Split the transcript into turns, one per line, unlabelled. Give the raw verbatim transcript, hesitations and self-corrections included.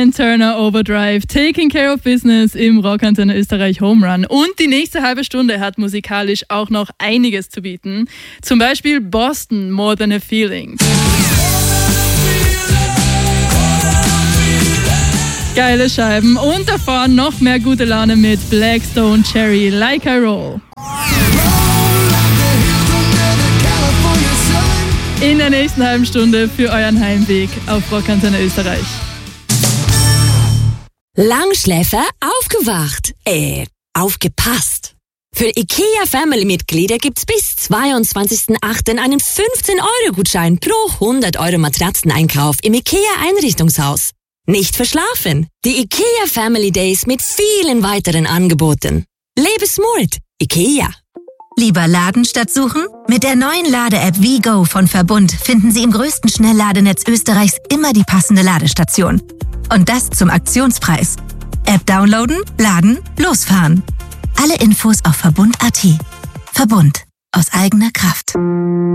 Ken Turner Overdrive, Taking Care of Business im Rockantenne Österreich Home Run. Und die nächste halbe Stunde hat musikalisch auch noch einiges zu bieten. Zum Beispiel Boston, More Than a Feeling. Geile Scheiben und davor noch mehr gute Laune mit Blackstone Cherry, Like I Roll. In der nächsten halben Stunde für euren Heimweg auf Rockantenne Österreich.
Langschläfer aufgewacht. Äh, aufgepasst. Für IKEA Family-Mitglieder gibt's bis zweiundzwanzigsten achten einen fünfzehn Euro Gutschein pro hundert Euro Matratzeneinkauf im IKEA Einrichtungshaus. Nicht verschlafen. Die IKEA Family Days mit vielen weiteren Angeboten. Lebe smart. IKEA.
Lieber Laden statt suchen? Mit der neuen Lade-App WeGo von Verbund finden Sie im größten Schnellladenetz Österreichs immer die passende Ladestation. Und das zum Aktionspreis. App downloaden, laden, losfahren. Alle Infos auf Verbund punkt at. Verbund. Aus eigener Kraft.